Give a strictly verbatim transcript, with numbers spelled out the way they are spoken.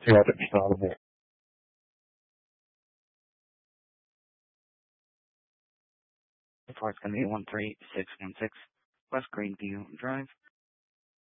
Yeah, that's probable. The part's going to be one three six one six West Greenview Drive.